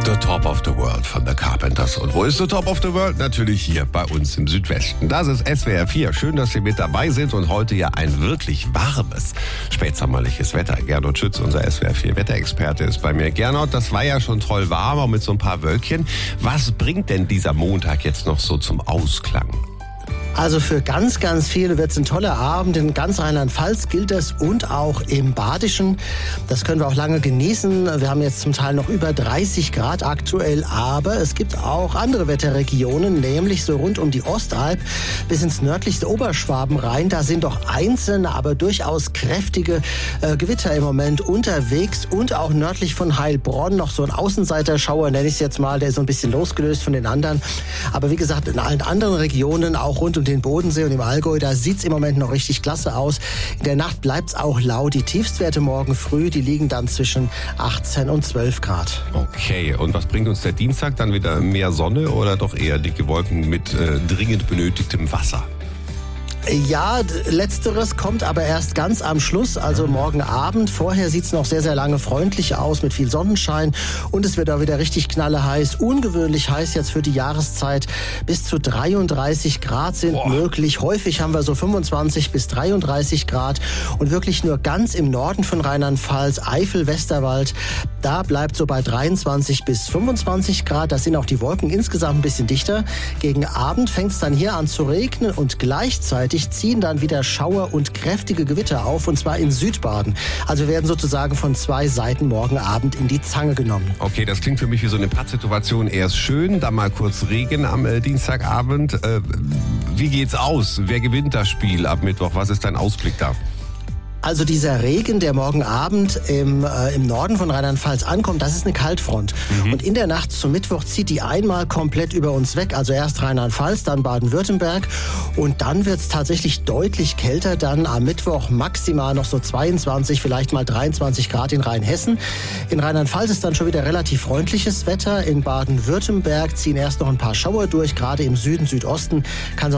The Top of the World von The Carpenters. Und wo ist The Top of the World? Natürlich hier bei uns im Südwesten. Das ist SWR 4. Schön, dass Sie mit dabei sind und heute ja ein wirklich warmes, spätsommerliches Wetter. Gernot Schütz, unser SWR 4 Wetterexperte, ist bei mir. Gernot, das war ja schon toll warm, auch mit so ein paar Wölkchen. Was bringt denn dieser Montag jetzt noch so zum Ausklang? Also für ganz, ganz viele wird es ein toller Abend. In ganz Rheinland-Pfalz gilt das und auch im Badischen. Das können wir auch lange genießen. Wir haben jetzt zum Teil noch über 30 Grad aktuell. Aber es gibt auch andere Wetterregionen, nämlich so rund um die Ostalb bis ins nördlichste Oberschwaben rein. Da sind doch einzelne, aber durchaus kräftige Gewitter im Moment unterwegs. Und auch nördlich von Heilbronn noch so ein Außenseiterschauer, nenne ich es jetzt mal. Der ist so ein bisschen losgelöst von den anderen. Aber wie gesagt, in allen anderen Regionen, auch rund um den Bodensee und im Allgäu, da sieht's im Moment noch richtig klasse aus. In der Nacht bleibt's auch lau. Die Tiefstwerte morgen früh, die liegen dann zwischen 18 und 12 Grad. Okay, und was bringt uns der Dienstag? Dann wieder mehr Sonne oder doch eher dicke Wolken mit dringend benötigtem Wasser? Ja, letzteres kommt aber erst ganz am Schluss, also morgen Abend. Vorher sieht's noch sehr, sehr lange freundlich aus mit viel Sonnenschein und es wird auch wieder richtig knalleheiß. Ungewöhnlich heiß jetzt für die Jahreszeit. Bis zu 33 Grad sind möglich. Häufig haben wir so 25 bis 33 Grad und wirklich nur ganz im Norden von Rheinland-Pfalz, Eifel, Westerwald, da bleibt so bei 23 bis 25 Grad. Da sind auch die Wolken insgesamt ein bisschen dichter. Gegen Abend fängt's dann hier an zu regnen und gleichzeitig ziehen dann wieder Schauer und kräftige Gewitter auf, und zwar in Südbaden. Also wir werden sozusagen von zwei Seiten morgen Abend in die Zange genommen. Okay, das klingt für mich wie so eine Pattsituation. Erst schön, dann mal kurz Regen am Dienstagabend. Wie geht's aus? Wer gewinnt das Spiel ab Mittwoch? Was ist dein Ausblick da? Also dieser Regen, der morgen Abend im Norden von Rheinland-Pfalz ankommt, das ist eine Kaltfront. Und in der Nacht zum Mittwoch zieht die einmal komplett über uns weg. Also erst Rheinland-Pfalz, dann Baden-Württemberg. Und dann wird es tatsächlich deutlich kälter. Dann am Mittwoch maximal noch so 22, vielleicht mal 23 Grad in Rheinhessen. In Rheinland-Pfalz ist dann schon wieder relativ freundliches Wetter. In Baden-Württemberg ziehen erst noch ein paar Schauer durch. Gerade im Süden, Südosten kann es